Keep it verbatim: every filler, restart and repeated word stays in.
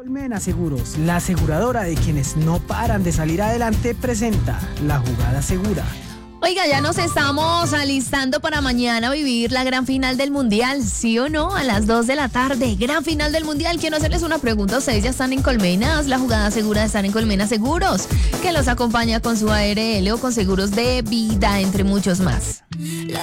Colmena Seguros, la aseguradora de quienes no paran de salir adelante, presenta La Jugada Segura. Oiga, ya nos estamos alistando para mañana vivir la gran final del Mundial, ¿sí o no? A las dos de la tarde, gran final del Mundial. Quiero hacerles una pregunta. ¿Ustedes ya están en Colmenas? La jugada segura de estar en Colmenas Seguros, que los acompaña con su A R L o con seguros de vida, entre muchos más.